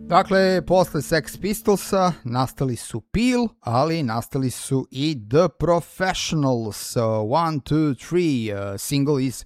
Dakle, posle Sex Pistolsa nastali su Peel, ali nastali su i The Professionals, 1, 2, 3, single iz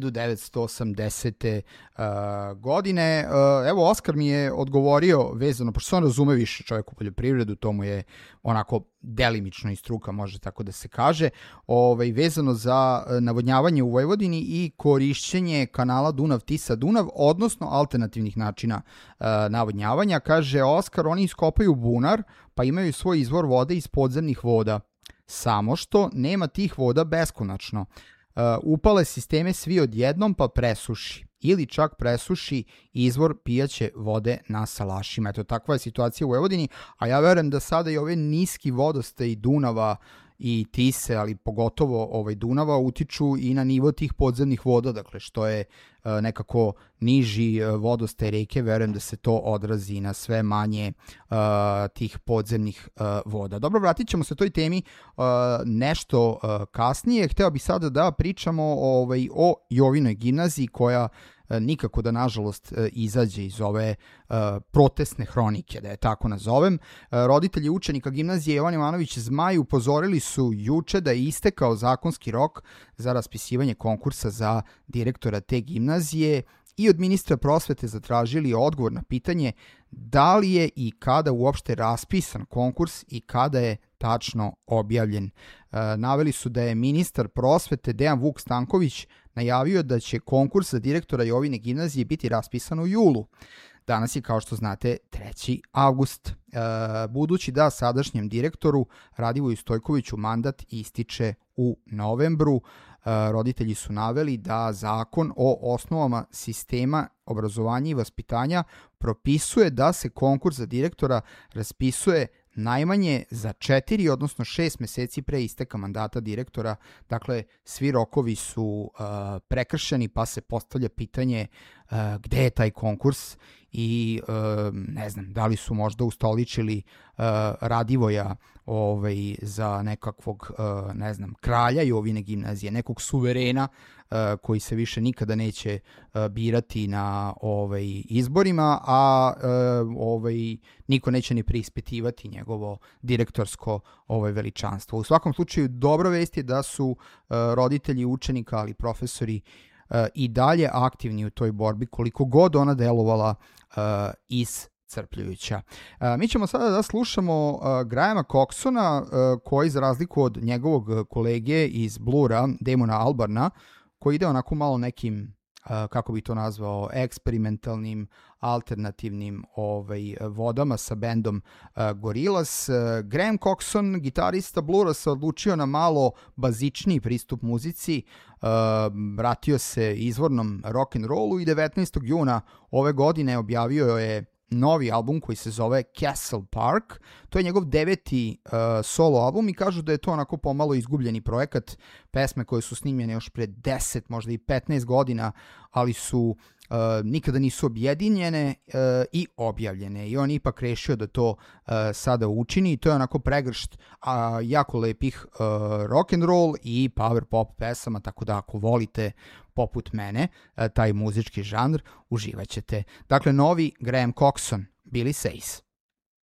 1980. godine. Evo, Oskar mi je odgovorio vezano, pošto se on razume više čovjek u poljoprivredu, to mu je onako delimično i struka, može tako da se kaže, vezano za navodnjavanje u Vojvodini i korišćenje kanala Dunav-Tisa-Dunav, odnosno alternativnih načina navodnjavanja. Kaže Oskar, oni iskopaju bunar, pa imaju svoj izvor vode iz podzemnih voda. Samo što nema tih voda beskonačno. Upale sisteme svi odjednom pa presuši. Ili čak presuši izvor pijaće vode na salašima. Eto, takva je situacija u Vojvodini, a ja verujem da sada i ove niski vodostaji Dunava i Tise, ali pogotovo Dunava, utiču i na nivo tih podzemnih voda, dakle što je nekako niži vodostaj reke, verujem da se to odrazi na sve manje tih podzemnih voda. Dobro, vratit ćemo se toj temi nešto kasnije. Hteo bih sada da pričamo o Jovinoj gimnaziji koja nikako da nažalost izađe iz ove protestne hronike, da je tako nazovem. Roditelji učenika gimnazije Jovan Jovanović Zmaj upozorili su juče da je istekao zakonski rok za raspisivanje konkursa za direktora te gimnazije i od ministra prosvete zatražili odgovor na pitanje da li je i kada uopšte raspisan konkurs i kada je tačno objavljen. Naveli su da je ministar prosvete Dejan Vuk Stanković najavio da će konkurs za direktora Jovine gimnazije biti raspisan u julu. Danas je, kao što znate, 3. avgust. Budući da sadašnjem direktoru Radivoju Stojkoviću mandat ističe u novembru, roditelji su naveli da Zakon o osnovama sistema obrazovanja i vaspitanja propisuje da se konkurs za direktora raspisuje najmanje za 4, odnosno 6 meseci pre isteka mandata direktora. Dakle, svi rokovi su prekršeni, pa se postavlja pitanje gde je taj konkurs i ne znam, da li su možda ustoličili Radivoja za nekakvog, ne znam, kralja Jovine gimnazije, nekog suverena koji se više nikada neće birati na izborima, a niko neće ni preispitivati njegovo direktorsko veličanstvo. U svakom slučaju, dobra vest je da su roditelji učenika, ali profesori i dalje aktivni u toj borbi, koliko god ona delovala iscrpljujuća. Mi ćemo sada da slušamo Grahama Coxona, koji za razliku od njegovog kolege iz Blura, Damona Albarna, koji ide onako malo nekim, kako bi to nazvao, eksperimentalnim, alternativnim vodama sa bendom Gorillaz. Graham Coxon, gitarista Blura, se odlučio na malo bazičniji pristup muzici, vratio se izvornom rock'n'rollu i 19. juna ove godine objavio je novi album koji se zove Castle Park. To je njegov 9. solo album i kažu da je to onako pomalo izgubljeni projekat, pesme koje su snimljene još pre 10, možda i 15 godina, ali su nikada nisu objedinjene i objavljene. I on ipak rešio da to sada učini i to je onako pregršt jako lepih rock'n'roll i power pop pesama, tako da ako volite poput mene taj muzički žanr, uživaćete. Dakle, novi Graham Coxon, Billy Says.